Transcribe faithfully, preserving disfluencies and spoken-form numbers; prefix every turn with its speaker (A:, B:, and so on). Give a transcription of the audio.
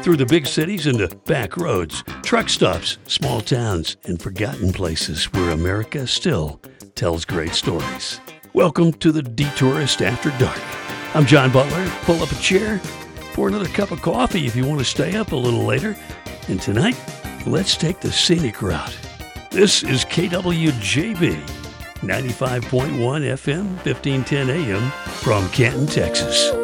A: through the big cities and the back roads, truck stops, small towns, and forgotten places where America still tells great stories. Welcome to the Detourist After Dark. I'm John Butler. Pull up a chair, pour another cup of coffee if you want to stay up a little later. And tonight, let's take the scenic route. This is K W J B, ninety-five point one F M, fifteen ten A M from Canton, Texas.